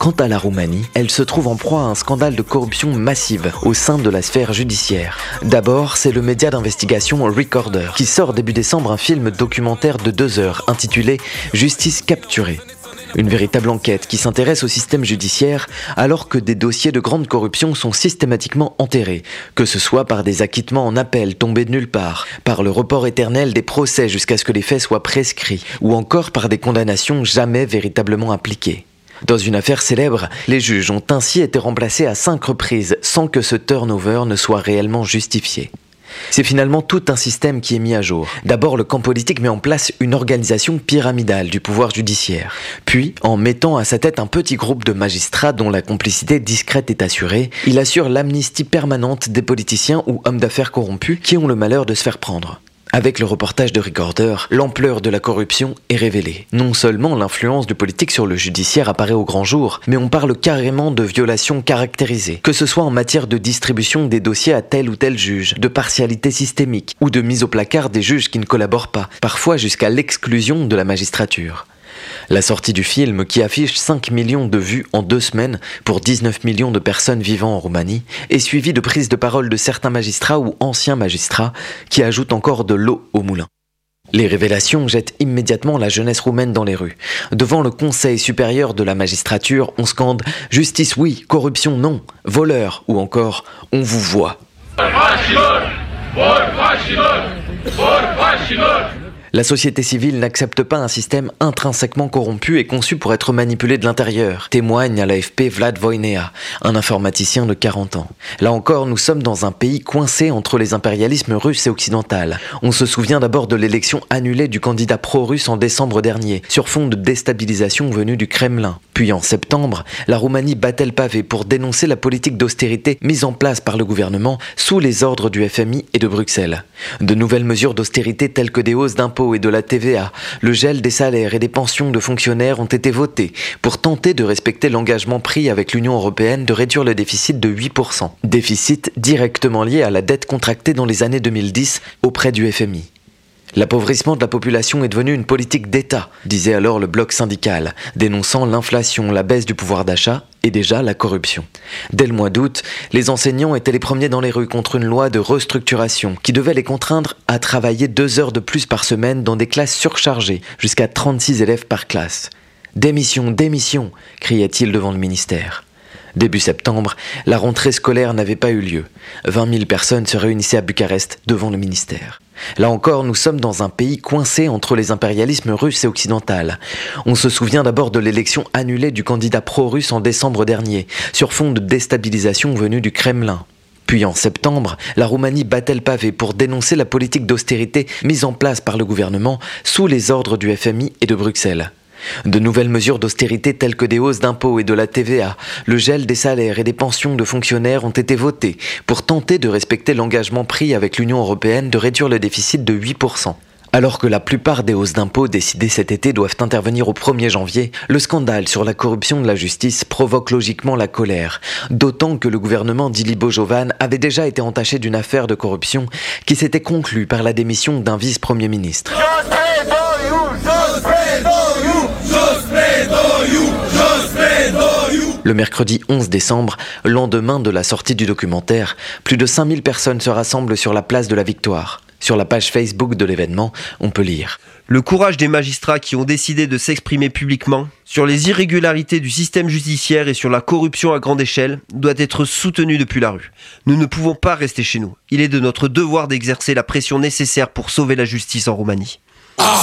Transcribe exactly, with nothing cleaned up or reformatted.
Quant à la Roumanie, elle se trouve en proie à un scandale de corruption massive au sein de la sphère judiciaire. D'abord, c'est le média d'investigation Recorder qui sort début décembre un film documentaire de deux heures intitulé « Justice capturée ». Une véritable enquête qui s'intéresse au système judiciaire alors que des dossiers de grande corruption sont systématiquement enterrés, que ce soit par des acquittements en appel tombés de nulle part, par le report éternel des procès jusqu'à ce que les faits soient prescrits, ou encore par des condamnations jamais véritablement appliquées. Dans une affaire célèbre, les juges ont ainsi été remplacés à cinq reprises sans que ce turnover ne soit réellement justifié. C'est finalement tout un système qui est mis à jour. D'abord, le camp politique met en place une organisation pyramidale du pouvoir judiciaire. Puis, en mettant à sa tête un petit groupe de magistrats dont la complicité discrète est assurée, il assure l'amnistie permanente des politiciens ou hommes d'affaires corrompus qui ont le malheur de se faire prendre. Avec le reportage de Recorder, l'ampleur de la corruption est révélée. Non seulement l'influence du politique sur le judiciaire apparaît au grand jour, mais on parle carrément de violations caractérisées, que ce soit en matière de distribution des dossiers à tel ou tel juge, de partialité systémique, ou de mise au placard des juges qui ne collaborent pas, parfois jusqu'à l'exclusion de la magistrature. La sortie du film, qui affiche cinq millions de vues en deux semaines pour dix-neuf millions de personnes vivant en Roumanie, est suivie de prises de parole de certains magistrats ou anciens magistrats qui ajoutent encore de l'eau au moulin. Les révélations jettent immédiatement la jeunesse roumaine dans les rues. Devant le Conseil supérieur de la magistrature, on scande « Justice oui, corruption non, voleur » ou encore « On vous voit ». La société civile n'accepte pas un système intrinsèquement corrompu et conçu pour être manipulé de l'intérieur, témoigne à l'A F P Vlad Voinea, un informaticien de quarante ans. Là encore, nous sommes dans un pays coincé entre les impérialismes russes et occidental. On se souvient d'abord de l'élection annulée du candidat pro-russe en décembre dernier, sur fond de déstabilisation venue du Kremlin. Puis en septembre, la Roumanie battait le pavé pour dénoncer la politique d'austérité mise en place par le gouvernement sous les ordres du F M I et de Bruxelles. De nouvelles mesures d'austérité telles que des hausses d'impôts et de la T V A, le gel des salaires et des pensions de fonctionnaires ont été votés pour tenter de respecter l'engagement pris avec l'Union européenne de réduire le déficit de huit pour cent. Déficit directement lié à la dette contractée dans les années deux mille dix auprès du F M I. L'appauvrissement de la population est devenu une politique d'État, disait alors le bloc syndical, dénonçant l'inflation, la baisse du pouvoir d'achat et déjà la corruption. Dès le mois d'août, les enseignants étaient les premiers dans les rues contre une loi de restructuration qui devait les contraindre à travailler deux heures de plus par semaine dans des classes surchargées, jusqu'à trente-six élèves par classe. « Démission, démission !» criait-il devant le ministère. Début septembre, la rentrée scolaire n'avait pas eu lieu. vingt mille personnes se réunissaient à Bucarest devant le ministère. Là encore, nous sommes dans un pays coincé entre les impérialismes russes et occidental. On se souvient d'abord de l'élection annulée du candidat pro-russe en décembre dernier, sur fond de déstabilisation venue du Kremlin. Puis en septembre, la Roumanie battait le pavé pour dénoncer la politique d'austérité mise en place par le gouvernement sous les ordres du F M I et de Bruxelles. De nouvelles mesures d'austérité telles que des hausses d'impôts et de la T V A, le gel des salaires et des pensions de fonctionnaires ont été votés pour tenter de respecter l'engagement pris avec l'Union européenne de réduire le déficit de huit pour cent. Alors que la plupart des hausses d'impôts décidées cet été doivent intervenir au premier janvier, le scandale sur la corruption de la justice provoque logiquement la colère, d'autant que le gouvernement d'Ilibo Jovan avait déjà été entaché d'une affaire de corruption qui s'était conclue par la démission d'un vice-premier ministre. Le mercredi onze décembre, lendemain de la sortie du documentaire, plus de cinq mille personnes se rassemblent sur la place de la Victoire. Sur la page Facebook de l'événement, on peut lire « Le courage des magistrats qui ont décidé de s'exprimer publiquement sur les irrégularités du système judiciaire et sur la corruption à grande échelle doit être soutenu depuis la rue. Nous ne pouvons pas rester chez nous. Il est de notre devoir d'exercer la pression nécessaire pour sauver la justice en Roumanie. »